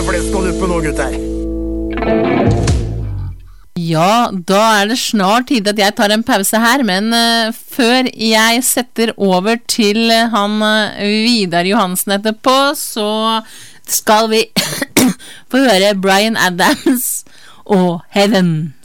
flesk og duppe nå, gutter. Ja, da det snart tid at jeg tar en pause her, men før jeg setter over til han Vidar Johansen etterpå, så skal vi få høre Bryan Adams og Heaven.